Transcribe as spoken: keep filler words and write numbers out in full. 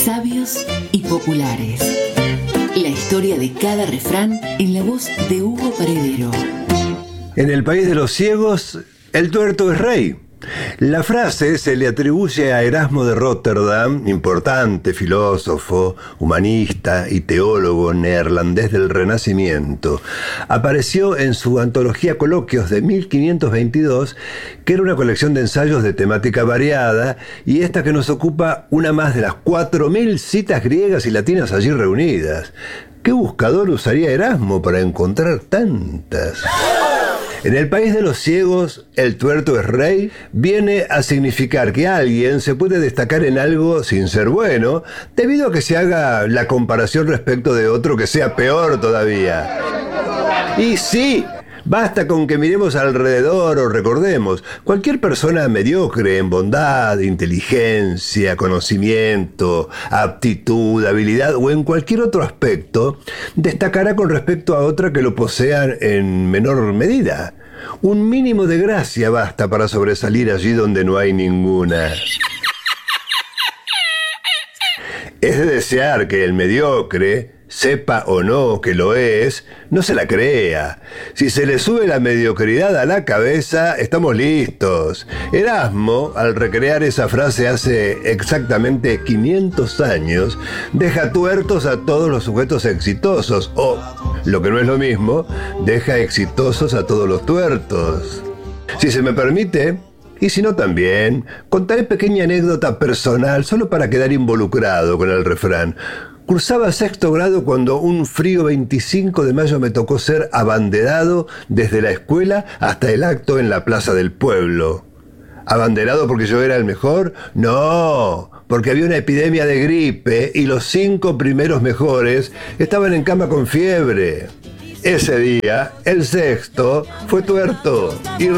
Sabios y populares. La historia de cada refrán en la voz de Hugo Paredero. En el país de los ciegos, el tuerto es rey. La frase se le atribuye a Erasmo de Róterdam, importante filósofo, humanista y teólogo neerlandés del Renacimiento. Apareció en su antología Coloquios de mil quinientos veintidós, que era una colección de ensayos de temática variada, y esta que nos ocupa una más de las cuatro mil citas griegas y latinas allí reunidas. ¿Qué buscador usaría Erasmo para encontrar tantas? En el país de los ciegos, el tuerto es rey, viene a significar que alguien se puede destacar en algo sin ser bueno, debido a que se haga la comparación respecto de otro que sea peor todavía. Y sí, basta con que miremos alrededor o recordemos, cualquier persona mediocre en bondad, inteligencia, conocimiento, aptitud, habilidad o en cualquier otro aspecto, destacará con respecto a otra que lo posean en menor medida. Un mínimo de gracia basta para sobresalir allí donde no hay ninguna. Es de desear que el mediocre, sepa o no que lo es, no se la crea. Si se le sube la mediocridad a la cabeza, estamos listos. Erasmo, al recrear esa frase hace exactamente quinientos años, deja tuertos a todos los sujetos exitosos, o, lo que no es lo mismo, deja exitosos a todos los tuertos. Si se me permite, y si no también, contaré pequeña anécdota personal solo para quedar involucrado con el refrán. Cursaba sexto grado cuando un frío veinticinco de mayo me tocó ser abanderado desde la escuela hasta el acto en la plaza del pueblo. ¿Abanderado porque yo era el mejor? No, porque había una epidemia de gripe y los cinco primeros mejores estaban en cama con fiebre. Ese día, el sexto fue tuerto y